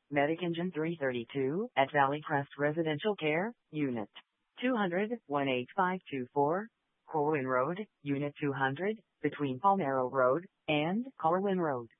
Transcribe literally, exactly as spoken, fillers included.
Medic Engine three thirty-two at Valley Crest Residential Care, Unit two hundred, one eight five two four, Corwin Road, Unit two hundred, between Palmero Road and Corwin Road.